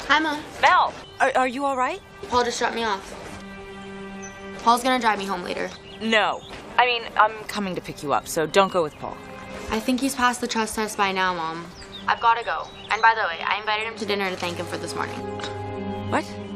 Hi, Mom. Mel, are you all right? Paul just dropped me off. Paul's gonna drive me home later. No. I mean, I'm coming to pick you up, so don't go with Paul. I think he's passed the trust test by now, Mom. I've gotta go. And by the way, I invited him to dinner to thank him for this morning. What?